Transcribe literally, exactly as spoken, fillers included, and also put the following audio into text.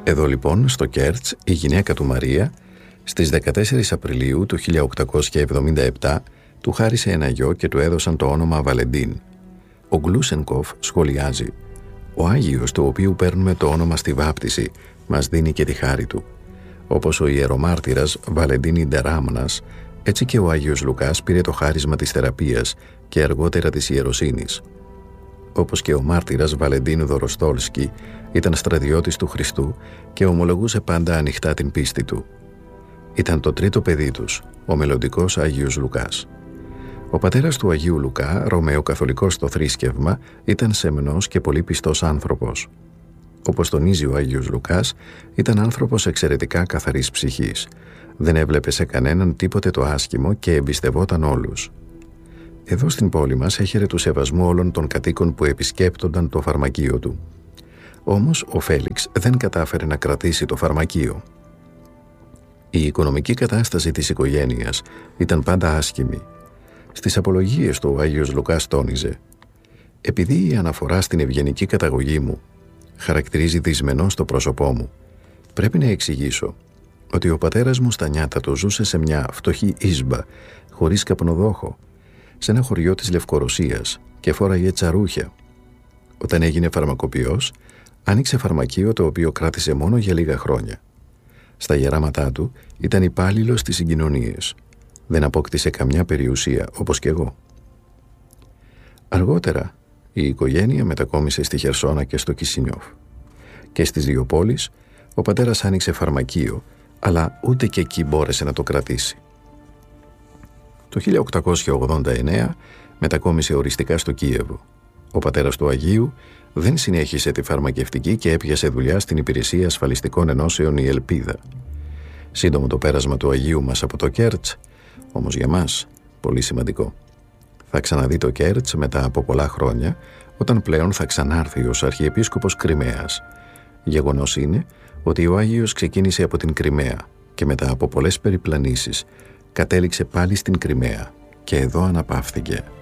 Εδώ λοιπόν, στο Κέρτς, η γυναίκα του Μαρία, στις δεκατέσσερις Απριλίου του χίλια οκτακόσια εβδομήντα επτά, του χάρισε ένα γιο και του έδωσαν το όνομα Βαλεντίν. Ο Γκλούσενκοφ σχολιάζει: «Ο Άγιος, του οποίου παίρνουμε το όνομα στη βάπτιση, μας δίνει και τη χάρη του. Όπως ο ιερομάρτυρας Βαλεντίν Ιντεράμνας, έτσι και ο Άγιος Λουκάς πήρε το χάρισμα της θεραπείας και αργότερα της ιεροσύνης. Όπως και ο μάρτυρας Βαλεντίν Δοροστόλσκι ήταν στρατιώτης του Χριστού και ομολογούσε πάντα ανοιχτά την πίστη του. Ήταν το τρίτο παιδί τους, ο μελλοντικός Άγιος Λουκάς. Ο πατέρας του Αγίου Λουκά, ρωμαιοκαθολικός στο θρήσκευμα, ήταν σεμνός και πολύ πιστός άνθρωπος. Όπως τονίζει ο Άγιος Λουκάς, ήταν άνθρωπος εξαιρετικά καθαρής ψυχής. Δεν έβλεπε σε κανέναν τίποτε το άσχημο και εμπιστευόταν όλους. Εδώ στην πόλη μας έχερε του σεβασμού όλων των κατοίκων που επισκέπτονταν το φαρμακείο του. Όμως ο Φέλιξ δεν κατάφερε να κρατήσει το φαρμακείο. Η οικονομική κατάσταση της οικογένειας ήταν πάντα άσχημη. Στις απολογίες του ο Άγιος Λουκάς τόνιζε: «Επειδή η αναφορά στην ευγενική καταγωγή μου χαρακτηρίζει δυσμενώς το πρόσωπό μου, πρέπει να εξηγήσω ότι ο πατέρας μου στα νιάτα του ζούσε σε μια φτωχή ίσμπα, χωρίς καπνοδόχο, σε ένα χωριό της Λευκορωσίας και φόραγε τσαρούχια. Όταν έγινε φαρμακοποιός, άνοιξε φαρμακείο το οποίο κράτησε μόνο για λίγα χρόνια. Στα γεράματά του ήταν υπάλληλος στις συγκοινωνίες. Δεν απόκτησε καμιά περιουσία, όπως και εγώ». Αργότερα, η οικογένεια μετακόμισε στη Χερσόνα και στο Κισινιόφ. Και στις δύο πόλεις, ο πατέρας άνοιξε φαρμακείο, αλλά ούτε και εκεί μπόρεσε να το κρατήσει. Το χίλια οκτακόσια ογδόντα εννέα μετακόμισε οριστικά στο Κίεβο. Ο πατέρας του Αγίου δεν συνέχισε τη φαρμακευτική και έπιασε δουλειά στην Υπηρεσία Ασφαλιστικών Ενώσεων η Ελπίδα. Σύντομο το πέρασμα του Αγίου μας από το Κέρτς, όμως για μας πολύ σημαντικό. Θα ξαναδεί το Κέρτς μετά από πολλά χρόνια, όταν πλέον θα ξανάρθει ως Αρχιεπίσκοπος Κριμαίας. Γεγονός είναι ότι ο Άγιος ξεκίνησε από την Κριμαία και μετά από πολλές περιπλανήσεις κατέληξε πάλι στην Κριμαία και εδώ αναπαύθηκε.